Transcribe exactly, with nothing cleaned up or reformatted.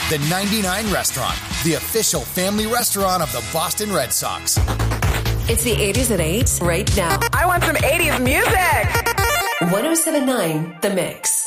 The ninety-nine Restaurant, the official family restaurant of the Boston Red Sox. It's the eighties at eight right now. I want some eighties music. one oh seven point nine The Mix.